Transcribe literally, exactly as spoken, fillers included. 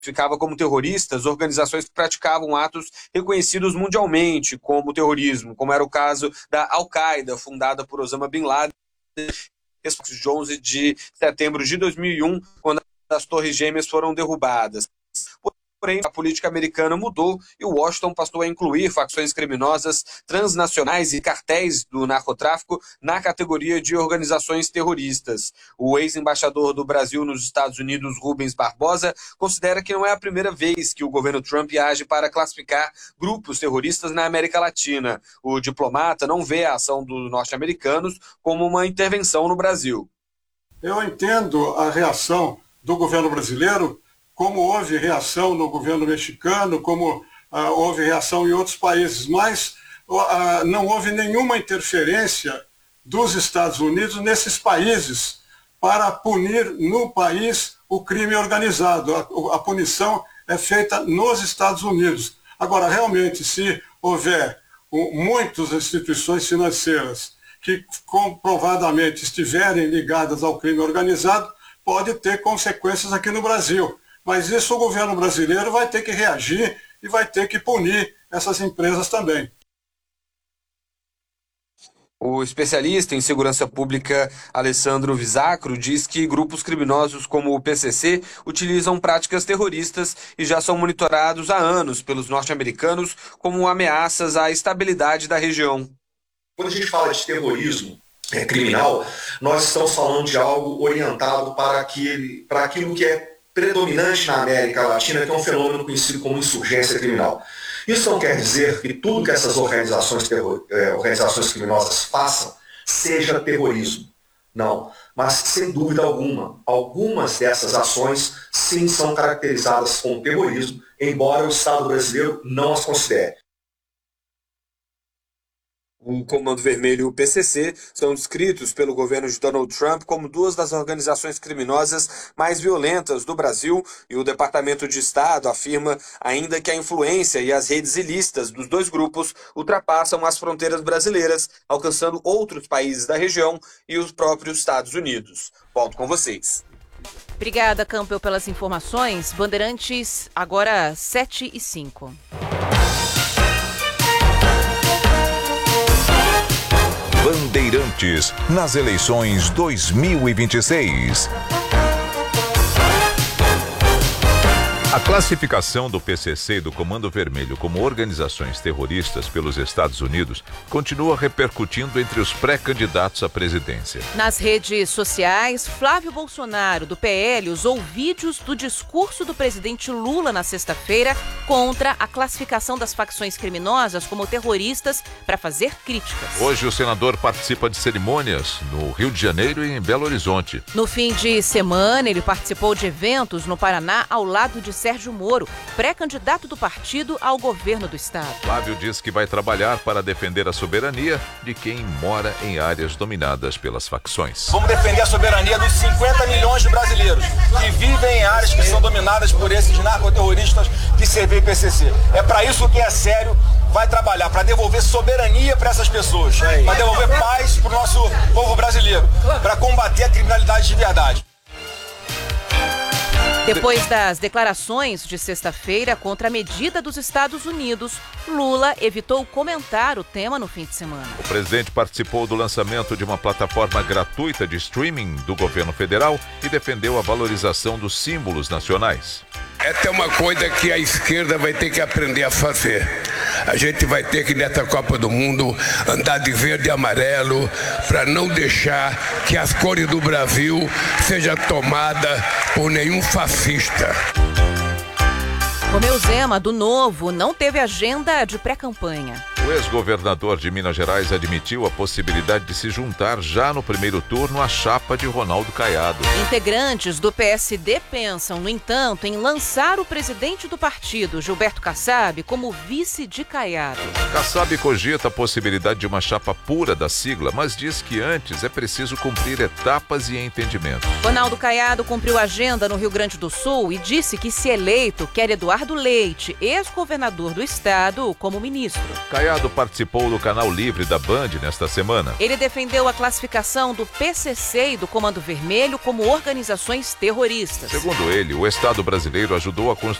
classificava como terroristas organizações que praticavam atos reconhecidos mundialmente como terrorismo, como era o caso da Al-Qaeda, fundada por Osama Bin Laden, de onze de setembro de dois mil e um, quando as Torres Gêmeas foram derrubadas. Porém, a política americana mudou e Washington passou a incluir facções criminosas transnacionais e cartéis do narcotráfico na categoria de organizações terroristas. O ex-embaixador do Brasil nos Estados Unidos, Rubens Barbosa, considera que não é a primeira vez que o governo Trump age para classificar grupos terroristas na América Latina. O diplomata não vê a ação dos norte-americanos como uma intervenção no Brasil. Eu entendo a reação do governo brasileiro, como houve reação no governo mexicano, como ah, houve reação em outros países, mas ah, não houve nenhuma interferência dos Estados Unidos nesses países para punir no país o crime organizado. A, a punição é feita nos Estados Unidos. Agora, realmente, se houver um, muitas instituições financeiras que comprovadamente estiverem ligadas ao crime organizado, pode ter consequências aqui no Brasil. Mas isso o governo brasileiro vai ter que reagir e vai ter que punir essas empresas também. O especialista em segurança pública Alessandro Visacro diz que grupos criminosos como o P C C utilizam práticas terroristas e já são monitorados há anos pelos norte-americanos como ameaças à estabilidade da região. Quando a gente fala de terrorismo é, criminal, nós estamos falando de algo orientado para, aquele, para aquilo que é predominante na América Latina, que é um fenômeno conhecido como insurgência criminal. Isso não quer dizer que tudo que essas organizações, terror, eh, organizações criminosas façam seja terrorismo. Não, mas sem dúvida alguma, algumas dessas ações sim são caracterizadas como terrorismo, embora o Estado brasileiro não as considere. O Comando Vermelho e o P C C são descritos pelo governo de Donald Trump como duas das organizações criminosas mais violentas do Brasil, e o Departamento de Estado afirma ainda que a influência e as redes ilícitas dos dois grupos ultrapassam as fronteiras brasileiras, alcançando outros países da região e os próprios Estados Unidos. Volto com vocês. Obrigada, Campbell, pelas informações. Bandeirantes, agora sete e cinco. Bandeirantes nas eleições dois mil e vinte e seis. A classificação do P C C e do Comando Vermelho como organizações terroristas pelos Estados Unidos continua repercutindo entre os pré-candidatos à presidência. Nas redes sociais, Flávio Bolsonaro, do P L, usou vídeos do discurso do presidente Lula na sexta-feira contra a classificação das facções criminosas como terroristas para fazer críticas. Hoje o senador participa de cerimônias no Rio de Janeiro e em Belo Horizonte. No fim de semana, ele participou de eventos no Paraná ao lado de Sérgio Moro, pré-candidato do partido ao governo do estado. Flávio diz que vai trabalhar para defender a soberania de quem mora em áreas dominadas pelas facções. Vamos defender a soberania dos cinquenta milhões de brasileiros que vivem em áreas que são dominadas por esses narcoterroristas de C B e P C C. É para isso que é sério, vai trabalhar para devolver soberania para essas pessoas, para devolver paz para o nosso povo brasileiro, para combater a criminalidade de verdade. Depois das declarações de sexta-feira contra a medida dos Estados Unidos, Lula evitou comentar o tema no fim de semana. O presidente participou do lançamento de uma plataforma gratuita de streaming do governo federal e defendeu a valorização dos símbolos nacionais. Essa é uma coisa que a esquerda vai ter que aprender a fazer. A gente vai ter que, nessa Copa do Mundo, andar de verde e amarelo para não deixar que as cores do Brasil sejam tomadas por nenhum fascista. Romeu Zema, do Novo, não teve agenda de pré-campanha. O ex-governador de Minas Gerais admitiu a possibilidade de se juntar já no primeiro turno à chapa de Ronaldo Caiado. Integrantes do P S D pensam, no entanto, em lançar o presidente do partido, Gilberto Kassab, como vice de Caiado. Kassab cogita a possibilidade de uma chapa pura da sigla, mas diz que antes é preciso cumprir etapas e entendimentos. Ronaldo Caiado cumpriu a agenda no Rio Grande do Sul e disse que, se eleito, quer Eduardo Leite, ex-governador do estado, como ministro. Caiado Caiado participou do Canal Livre da Band nesta semana. Ele defendeu a classificação do P C C e do Comando Vermelho como organizações terroristas. Segundo ele, o Estado brasileiro ajudou a construir